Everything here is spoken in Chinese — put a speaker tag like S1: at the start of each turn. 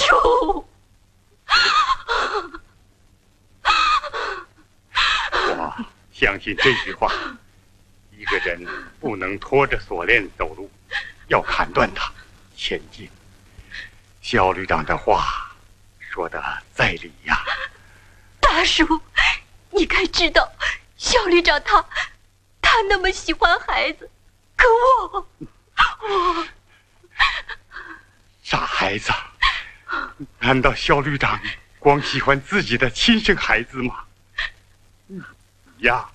S1: 叔，
S2: 我相信这句话：一个人不能拖着锁链走路，要砍断它，前进。肖旅长的话说的在理呀。
S1: 大叔，你该知道，肖旅长他那么喜欢孩子，可我
S2: 傻孩子，难道肖旅长光喜欢自己的亲生孩子吗？你呀，